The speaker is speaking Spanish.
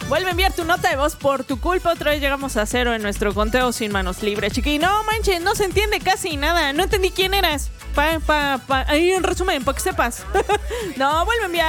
Vuelve a enviar tu nota de voz por tu culpa. Otra vez llegamos a 0 en nuestro conteo sin manos libres, chiqui. No manches, no se entiende casi nada. No entendí quién eras. Ahí en resumen, para que sepas. No, vuelve a enviar.